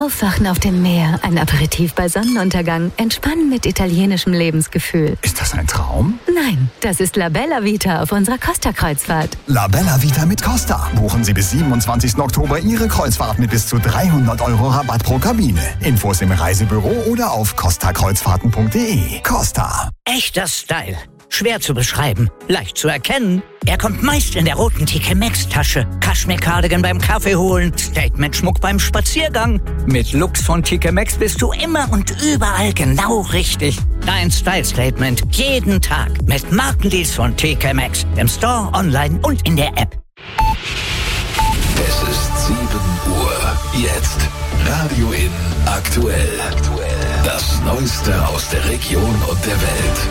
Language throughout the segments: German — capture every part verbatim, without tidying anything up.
Aufwachen auf dem Meer, ein Aperitif bei Sonnenuntergang, entspannen mit italienischem Lebensgefühl. Ist das ein Traum? Nein, das ist La Bella Vita auf unserer Costa-Kreuzfahrt. La Bella Vita mit Costa. Buchen Sie bis siebenundzwanzigsten Oktober Ihre Kreuzfahrt mit bis zu dreihundert Euro Rabatt pro Kabine. Infos im Reisebüro oder auf costa kreuzfahrten punkt de. Costa. Echter Style. Schwer zu beschreiben, leicht zu erkennen. Er kommt meist in der roten T K Maxx-Tasche. Cashmere-Cardigan beim Kaffee holen, Statement-Schmuck beim Spaziergang. Mit Looks von T K Maxx bist du immer und überall genau richtig. Dein Style-Statement jeden Tag mit Markendeals von T K Maxx. Im Store, online und in der App. Es ist sieben Uhr. Jetzt Radio In aktuell. Das Neueste aus der Region und der Welt.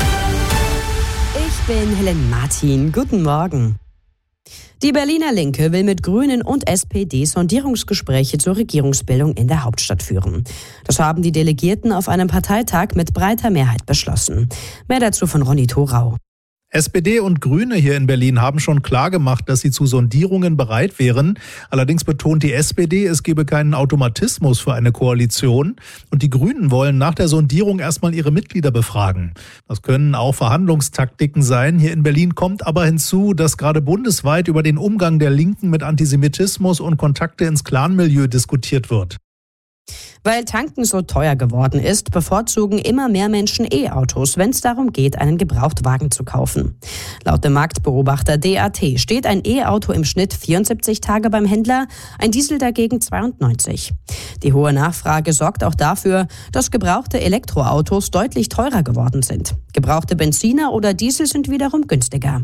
Ich bin Helen Martin. Guten Morgen. Die Berliner Linke will mit Grünen und S P D Sondierungsgespräche zur Regierungsbildung in der Hauptstadt führen. Das haben die Delegierten auf einem Parteitag mit breiter Mehrheit beschlossen. Mehr dazu von Ronny Thorau. S P D und Grüne hier in Berlin haben schon klargemacht, dass sie zu Sondierungen bereit wären. Allerdings betont die S P D, es gebe keinen Automatismus für eine Koalition. Und die Grünen wollen nach der Sondierung erstmal ihre Mitglieder befragen. Das können auch Verhandlungstaktiken sein. Hier in Berlin kommt aber hinzu, dass gerade bundesweit über den Umgang der Linken mit Antisemitismus und Kontakte ins Clanmilieu diskutiert wird. Weil Tanken so teuer geworden ist, bevorzugen immer mehr Menschen E-Autos, wenn es darum geht, einen Gebrauchtwagen zu kaufen. Laut dem Marktbeobachter D A T steht ein E-Auto im Schnitt vierundsiebzig Tage beim Händler, ein Diesel dagegen zweiundneunzig. Die hohe Nachfrage sorgt auch dafür, dass gebrauchte Elektroautos deutlich teurer geworden sind. Gebrauchte Benziner oder Diesel sind wiederum günstiger.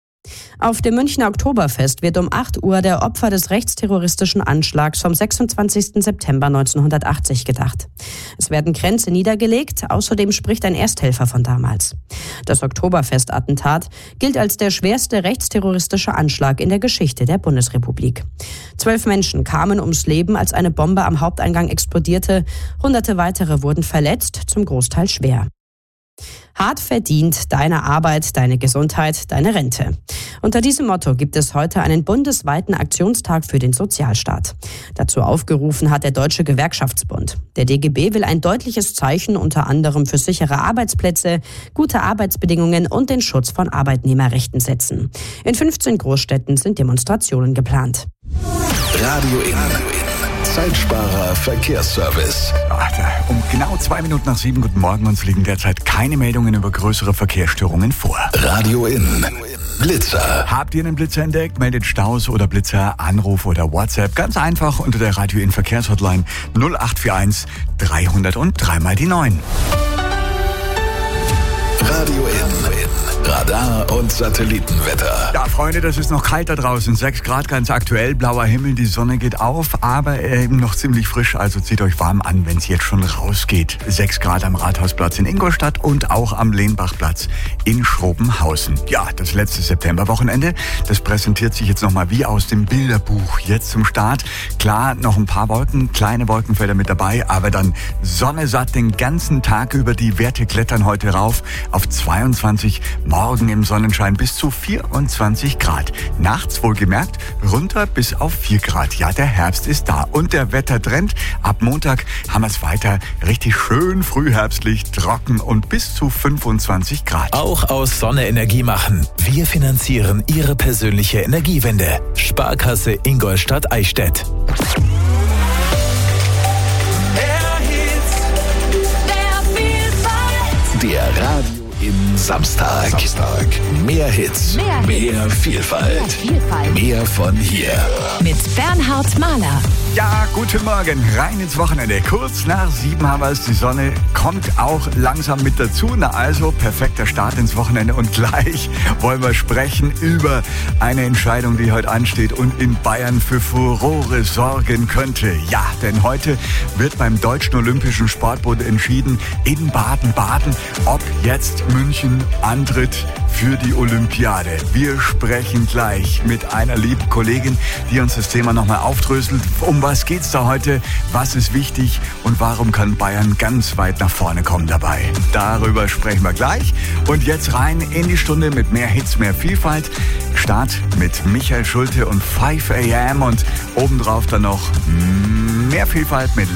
Auf dem Münchner Oktoberfest wird um acht Uhr der Opfer des rechtsterroristischen Anschlags vom sechsundzwanzigsten September neunzehnhundertachtzig gedacht. Es werden Kränze niedergelegt, außerdem spricht ein Ersthelfer von damals. Das Oktoberfest-Attentat gilt als der schwerste rechtsterroristische Anschlag in der Geschichte der Bundesrepublik. Zwölf Menschen kamen ums Leben, als eine Bombe am Haupteingang explodierte. Hunderte weitere wurden verletzt, zum Großteil schwer. Hart verdient, deine Arbeit, deine Gesundheit, deine Rente. Unter diesem Motto gibt es heute einen bundesweiten Aktionstag für den Sozialstaat. Dazu aufgerufen hat der Deutsche Gewerkschaftsbund. Der D G B will ein deutliches Zeichen unter anderem für sichere Arbeitsplätze, gute Arbeitsbedingungen und den Schutz von Arbeitnehmerrechten setzen. In fünfzehn Großstädten sind Demonstrationen geplant. Radio In. Zeitsparer Verkehrsservice. Um genau zwei Minuten nach sieben, guten Morgen, uns liegen derzeit keine Meldungen über größere Verkehrsstörungen vor. Radio In. Blitzer. Habt ihr einen Blitzer entdeckt? Meldet Staus oder Blitzer, Anruf oder WhatsApp. Ganz einfach unter der Radio In Verkehrshotline null acht vier eins dreihundert und dreimal die neun. Radio In. Radar- und Satellitenwetter. Ja, Freunde, das ist noch kalt da draußen. sechs Grad ganz aktuell, blauer Himmel, die Sonne geht auf, aber eben noch ziemlich frisch, also zieht euch warm an, wenn es jetzt schon rausgeht. sechs Grad am Rathausplatz in Ingolstadt und auch am Lehnbachplatz in Schrobenhausen. Ja, das letzte Septemberwochenende, das präsentiert sich jetzt nochmal wie aus dem Bilderbuch. Jetzt zum Start, klar, noch ein paar Wolken, kleine Wolkenfelder mit dabei, aber dann Sonne satt den ganzen Tag über. Die Werte klettern heute rauf auf zweiundzwanzig, morgen im Sonnenschein bis zu vierundzwanzig Grad. Nachts wohlgemerkt runter bis auf vier Grad. Ja, der Herbst ist da und der Wettertrend. Ab Montag haben wir es weiter richtig schön frühherbstlich, trocken und bis zu fünfundzwanzig Grad. Auch aus Sonne Energie machen. Wir finanzieren Ihre persönliche Energiewende. Sparkasse Ingolstadt-Eichstätt. Der Radio In Samstag. Samstag. Mehr Hits, mehr, mehr Hits. Vielfalt, mehr Vielfalt, mehr von hier. Mit Bernhard Mahler. Ja, guten Morgen, rein ins Wochenende. Kurz nach sieben haben wir es, die Sonne kommt auch langsam mit dazu. Na also, perfekter Start ins Wochenende. Und gleich wollen wir sprechen über eine Entscheidung, die heute ansteht und in Bayern für Furore sorgen könnte. Ja, denn heute wird beim Deutschen Olympischen Sportbund entschieden in Baden-Baden, ob jetzt München antritt für die Olympiade. Wir sprechen gleich mit einer lieben Kollegin, die uns das Thema nochmal aufdröselt. Um was geht's da heute? Was ist wichtig? Und warum kann Bayern ganz weit nach vorne kommen dabei? Darüber sprechen wir gleich. Und jetzt rein in die Stunde mit mehr Hits, mehr Vielfalt. Start mit Michael Schulte und five a m und obendrauf dann noch mehr Vielfalt mit